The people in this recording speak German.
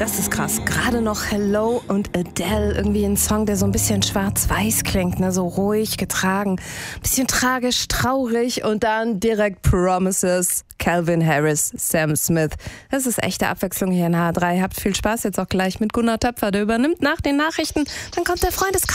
Das ist krass. Gerade noch Hello und Adele. Irgendwie ein Song, der so ein bisschen schwarz-weiß klingt, ne? So ruhig, getragen, bisschen tragisch, traurig und dann direkt Promises, Calvin Harris, Sam Smith. Das ist echte Abwechslung hier in H3. Habt viel Spaß jetzt auch gleich mit Gunnar Töpfer. Der übernimmt nach den Nachrichten. Dann kommt der Freundeskreis.